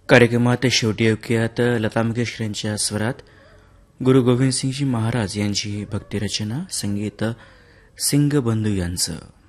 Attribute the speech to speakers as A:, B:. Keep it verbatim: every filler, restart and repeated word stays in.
A: कार्यक्रमात शेवटी ऐकूयात लता मंगेशकर यांच्या स्वरात गुरु गोविंदसिंगजी महाराज यांची भक्तिरचना, संगीत सिंग बंधू यांचं.